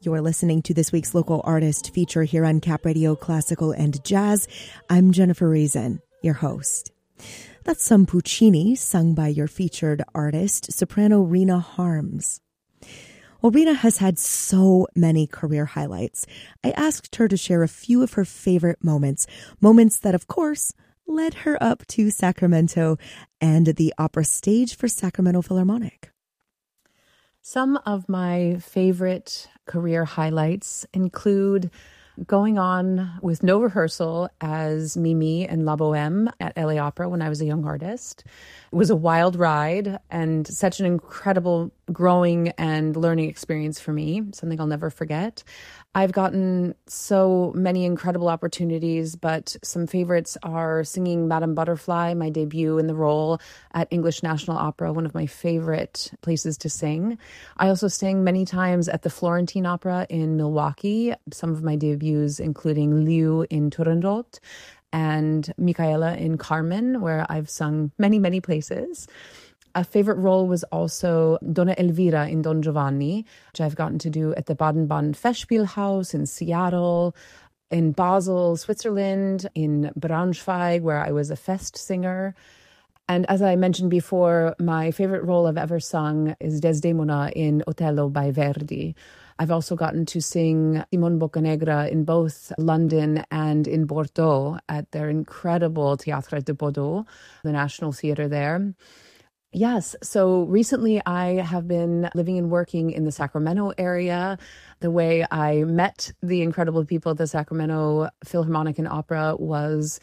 You're listening to this week's local artist feature here on Cap Radio Classical and Jazz. I'm Jennifer Reason, your host. That's some Puccini sung by your featured artist, soprano Rena Harms. Well, Rena has had so many career highlights. I asked her to share a few of her favorite moments that, of course, led her up to Sacramento and the opera stage for Sacramento Philharmonic. Some of my favorite career highlights include going on with no rehearsal as Mimi and La Boheme at LA Opera when I was a young artist. It was a wild ride and such an incredible growing and learning experience for me, something I'll never forget. I've gotten so many incredible opportunities, but some favorites are singing Madame Butterfly, my debut in the role at English National Opera, one of my favorite places to sing. I also sang many times at the Florentine Opera in Milwaukee, some of my debuts including Liu in Turandot and Micaela in Carmen, where I've sung many, many places. A favorite role was also Donna Elvira in Don Giovanni, which I've gotten to do at the Baden-Baden Festspielhaus in Seattle, in Basel, Switzerland, in Braunschweig, where I was a fest singer. And as I mentioned before, my favorite role I've ever sung is Desdemona in Otello by Verdi. I've also gotten to sing Simone Boccanegra in both London and in Bordeaux at their incredible Théâtre de Bordeaux, the National Theatre there. Yes. So recently I have been living and working in the Sacramento area. The way I met the incredible people at the Sacramento Philharmonic and Opera was